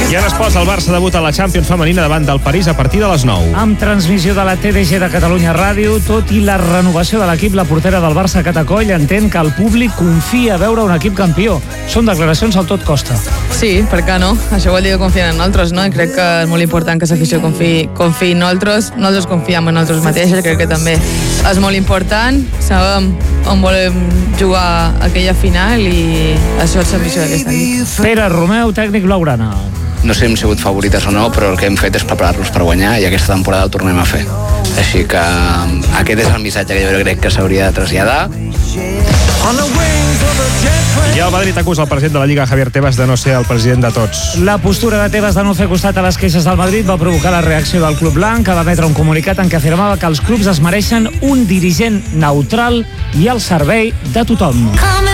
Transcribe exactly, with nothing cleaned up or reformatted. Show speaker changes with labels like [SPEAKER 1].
[SPEAKER 1] I en esports, el Barça debuta a la Champions femenina davant del París a partir de les nou.
[SPEAKER 2] Amb transmissió de la T D G de Catalunya Ràdio, tot i la renovació de l'equip, la portera del Barça, Cata Coll, entén que el públic confia a veure un equip campió. Són declaracions al tot costa.
[SPEAKER 3] Sí, per què no? Això vol dir que confien en nosaltres, no? I crec que és molt important que l'afició confiï, confiï en nosaltres. Nosaltres confiem en nosaltres mateixos, crec que també és molt important. Sabem on volem jugar aquella final i això és l'ambició d'aquesta nit.
[SPEAKER 2] Pere Romeu, tècnic blaugrana.
[SPEAKER 4] No sé si hem sigut favorites o no, però el que hem fet és preparar-nos per guanyar i aquesta temporada ho tornem a fer. Així que aquest és el missatge que jo crec que s'hauria de traslladar.
[SPEAKER 1] I el Madrid acusa el president de la Lliga, Javier Tebas, de no ser el president de tots.
[SPEAKER 2] La postura de Tebas de no fer costat a les queixes del Madrid va provocar la reacció del club blanc, que va emetre un comunicat en què afirmava que els clubs es mereixen un dirigent neutral i al servei de tothom.